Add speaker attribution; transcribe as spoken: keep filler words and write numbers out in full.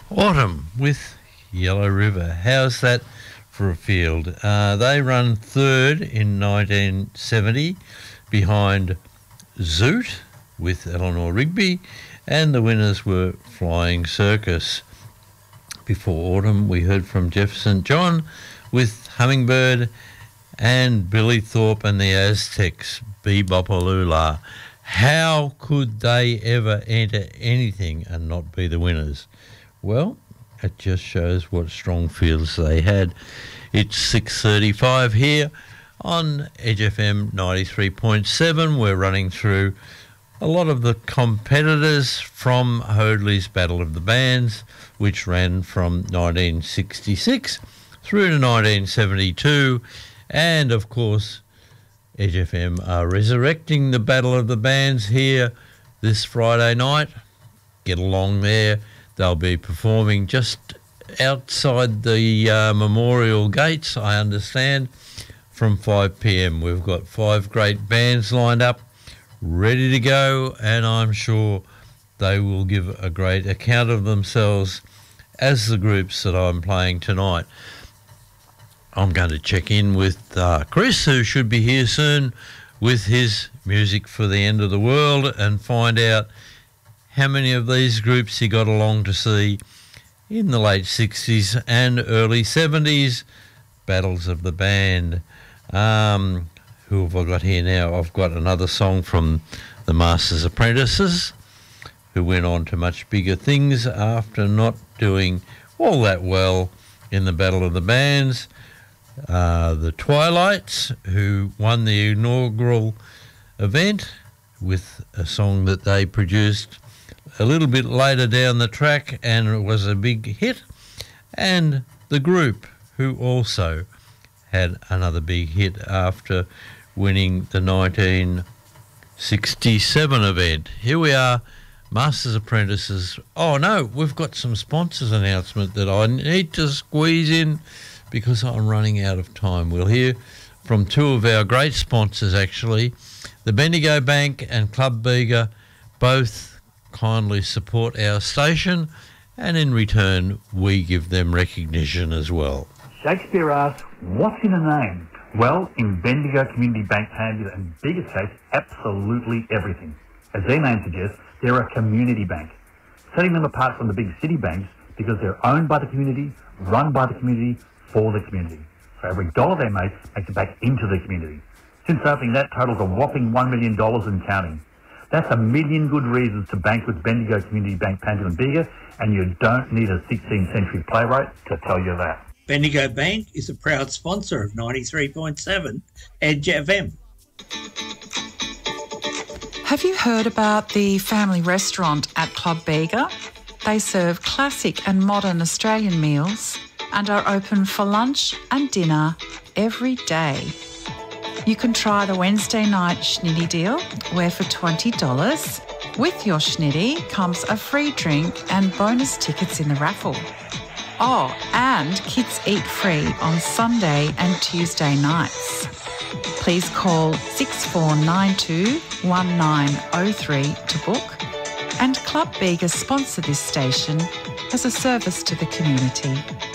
Speaker 1: Autumn with Yellow River. How's that for a field? Uh, they run third in nineteen seventy behind Zoot with Eleanor Rigby, and the winners were Flying Circus. Before Autumn, we heard from Jeff Saint John with Hummingbird, and Billy Thorpe and the Aztecs, Bebopalula. How could they ever enter anything and not be the winners? Well, it just shows what strong fields they had. It's six thirty-five here on Edge F M ninety-three point seven. We're running through a lot of the competitors from Hoadley's Battle of the Bands, which ran from nineteen sixty-six through to nineteen seventy-two. And, of course, Edge F M are resurrecting the Battle of the Bands here this Friday night. Get along there. They'll be performing just outside the uh, Memorial Gates, I understand, from five p m. We've got five great bands lined up, ready to go, and I'm sure they will give a great account of themselves as the groups that I'm playing tonight. I'm going to check in with uh, Chris, who should be here soon with his Music for the End of the World, and find out how many of these groups he got along to see in the late sixties and early seventies, Battles of the Band. Um, who have I got here now? I've got another song from the Masters Apprentices, who went on to much bigger things after not doing all that well in the Battle of the Bands. Uh, the Twilights, who won the inaugural event with a song that they produced a little bit later down the track, and it was a big hit. And The Group, who also had another big hit after winning the nineteen sixty-seven event. Here we are, Masters Apprentices. Oh no, we've got some sponsors announcement that I need to squeeze in because I'm running out of time. We'll hear from two of our great sponsors, actually. The Bendigo Bank and Club Bega both kindly support our station, and in return we give them recognition as well.
Speaker 2: Shakespeare asks, what's in a name? Well, in Bendigo Community Bank Pandia and Bega's case, absolutely everything. As their name suggests, they're a community bank, setting them apart from the big city banks because they're owned by the community, run by the community, for the community. So every dollar they make makes it back into the community. Since opening, that totals a whopping one million dollars and counting. That's a million good reasons to bank with Bendigo Community Bank Pandia and Bega, and you don't need a sixteenth century playwright to tell you that.
Speaker 3: Bendigo Bank is a proud sponsor of ninety-three point seven Edge F M.
Speaker 4: Have you heard about the family restaurant at Club Bega? They serve classic and modern Australian meals and are open for lunch and dinner every day. You can try the Wednesday night schnitty deal, where for twenty dollars, with your schnitty comes a free drink and bonus tickets in the raffle. Oh, and kids eat free on Sunday and Tuesday nights. Please call six four nine two, one nine zero three to book. And Club Bega sponsor this station as a service to the community.